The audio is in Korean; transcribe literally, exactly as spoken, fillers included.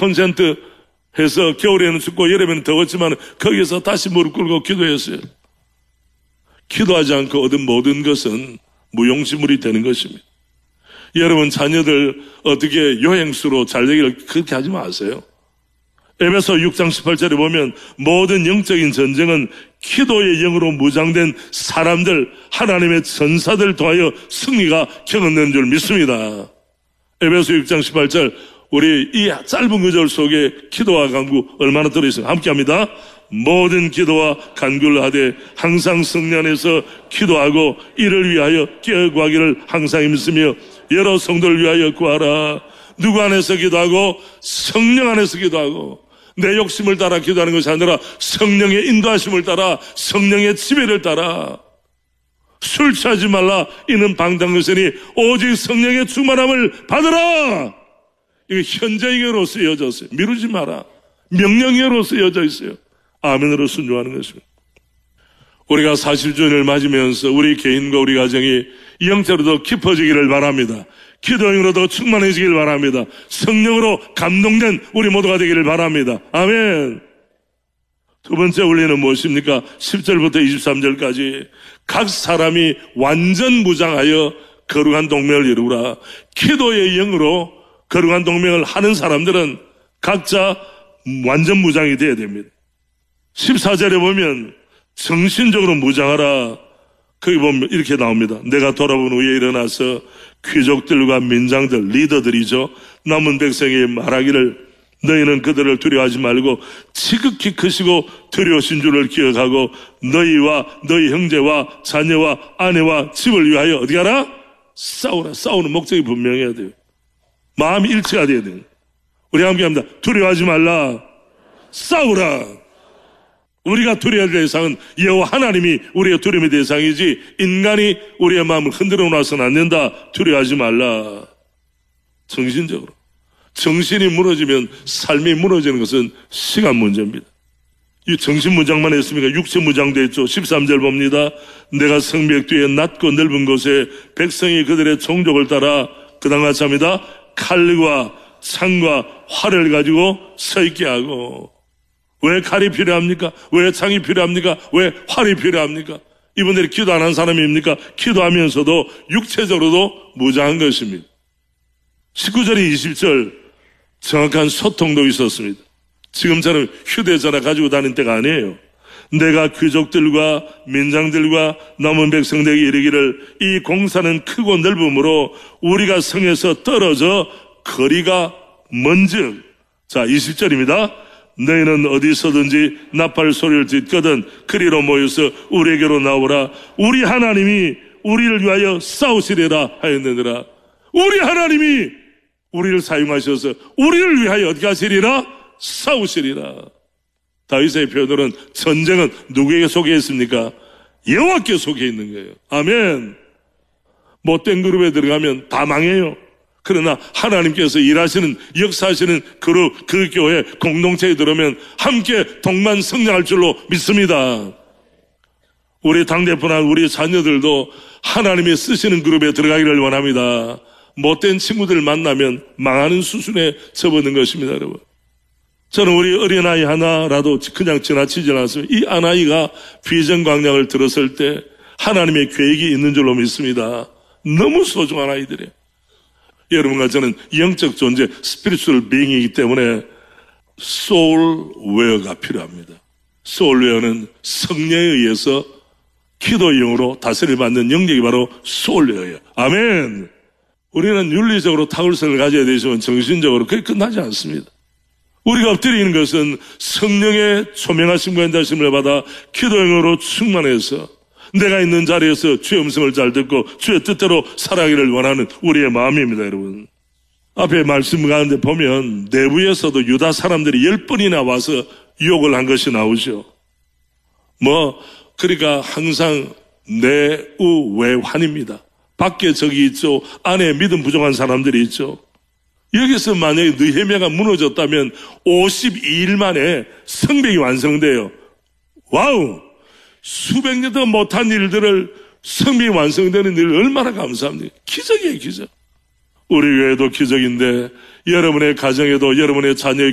컨센트 해서 겨울에는 춥고 여름에는 더웠지만 거기서 다시 무릎 꿇고 기도했어요. 기도하지 않고 얻은 모든 것은 무용지물이 되는 것입니다. 여러분 자녀들 어떻게 여행수로 잘 되기를 그렇게 하지 마세요. 에베소 육 장 십팔 절에 보면 모든 영적인 전쟁은 기도의 영으로 무장된 사람들, 하나님의 전사들 통하여 승리가 경험되는 줄 믿습니다. 에베소 육 장 십팔 절, 우리 이 짧은 구절 속에 기도와 간구 얼마나 들어있어요? 함께 합니다. 모든 기도와 간구를 하되 항상 성령 안에서 기도하고 이를 위하여 구하기를 항상 힘쓰며 여러 성도를 위하여 구하라. 누구 안에서 기도하고? 성령 안에서 기도하고. 내 욕심을 따라 기도하는 것이 아니라 성령의 인도하심을 따라, 성령의 지배를 따라. 술 취하지 말라. 이는 방탕유세니 오직 성령의 충만함을 받으라. 이거 현재형으로 쓰여졌어요. 미루지 마라. 명령형으로 쓰여져 있어요. 아멘으로 순종하는 것입니다. 우리가 사십 주년을 맞으면서 우리 개인과 우리 가정이 영적으로 더 깊어지기를 바랍니다. 기도형으로 더 충만해지기를 바랍니다. 성령으로 감동된 우리 모두가 되기를 바랍니다. 아멘. 두 번째 원리는 무엇입니까? 십 절부터 이십삼 절까지 각 사람이 완전 무장하여 거룩한 동맹을 이루라. 기도의 영으로 거룩한 동맹을 하는 사람들은 각자 완전 무장이 되어야 됩니다. 십사 절에 보면 정신적으로 무장하라. 거기 보면 이렇게 나옵니다. 내가 돌아본 후에 일어나서 귀족들과 민장들, 리더들이죠. 남은 백성이 말하기를 너희는 그들을 두려워하지 말고 지극히 크시고 두려우신 줄을 기억하고 너희와 너희 형제와 자녀와 아내와 집을 위하여 어디 가라? 싸우라. 싸우는 목적이 분명해야 돼요. 마음이 일치가 돼야 돼요. 우리 함께 합니다. 두려워하지 말라. 싸우라. 우리가 두려워할 대상은 여호와 하나님이 우리의 두려움의 대상이지 인간이 우리의 마음을 흔들어 놔서는 안 된다. 두려워하지 말라. 정신적으로. 정신이 무너지면 삶이 무너지는 것은 시간 문제입니다. 이 정신 무장만 했습니까? 육체 무장도 했죠. 십삼 절 봅니다. 내가 성벽 뒤에 낮고 넓은 곳에 백성이 그들의 종족을 따라 그 다음 같이 합니다. 칼과 창과 활을 가지고 서 있게 하고. 왜 칼이 필요합니까? 왜 창이 필요합니까? 왜 활이 필요합니까? 이분들이 기도 안 한 사람입니까? 기도하면서도 육체적으로도 무장한 것입니다. 십구 절에 이십 절 정확한 소통도 있었습니다. 지금처럼 휴대전화 가지고 다닌 때가 아니에요. 내가 귀족들과 민장들과 남은 백성들에게 이르기를 이 공사는 크고 넓음으로 우리가 성에서 떨어져 거리가 먼즉. 자, 이십 절입니다. 너희는 어디서든지 나팔 소리를 듣거든 그리로 모여서 우리에게로 나오라. 우리 하나님이 우리를 위하여 싸우시리라 하였느니라. 우리 하나님이 우리를 사용하셔서 우리를 위하여 어떻게 하시리라? 싸우시리라. 다윗의 표현으로는 전쟁은 누구에게 속해 있습니까? 여호와께 속해 있는 거예요. 아멘. 못된 그룹에 들어가면 다 망해요. 그러나 하나님께서 일하시는, 역사하시는 그룹, 그 교회 공동체에 들어오면 함께 동만 성장할 줄로 믿습니다. 우리 당대표나 우리 자녀들도 하나님이 쓰시는 그룹에 들어가기를 원합니다. 못된 친구들 만나면 망하는 수순에 접어든 것입니다, 여러분. 저는 우리 어린아이 하나라도 그냥 지나치지 않았습니다. 이 아나이가 비전 광장을 들었을 때 하나님의 계획이 있는 줄로 믿습니다. 너무 소중한 아이들이에요. 여러분과 저는 영적 존재, 스피리추얼 빙이기 때문에 소울웨어가 필요합니다. 소울웨어는 성령에 의해서 기도용으로 다스림을 받는 영역이 바로 소울웨어예요. 아멘. 우리는 윤리적으로 탁월성을 가져야 되지만 정신적으로 그게 끝나지 않습니다. 우리가 엎드리는 것은 성령의 초명하심과 인도하심을 받아 기도용으로 충만해서 내가 있는 자리에서 주의 음성을 잘 듣고 주의 뜻대로 살아가기를 원하는 우리의 마음입니다, 여러분. 앞에 말씀 가운데 보면 내부에서도 유다 사람들이 열 번이나 와서 유혹을 한 것이 나오죠. 뭐 그러니까 항상 내우외환입니다. 밖에 적이 있죠. 안에 믿음 부족한 사람들이 있죠. 여기서 만약에 느헤미야가 무너졌다면 오십이 일 만에 성벽이 완성돼요. 와우! 수백 년 동안 못한 일들을 성벽이 완성되는 일 얼마나 감사합니까? 기적이에요, 기적. 우리 교회도 기적인데 여러분의 가정에도 여러분의 자녀의